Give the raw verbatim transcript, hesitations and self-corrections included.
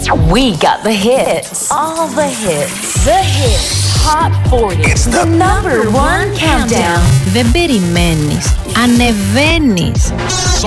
We got the hits. All the hits. The hits. Hot forty. It's the number one countdown. Δεν περιμένεις. Ανεβαίνεις.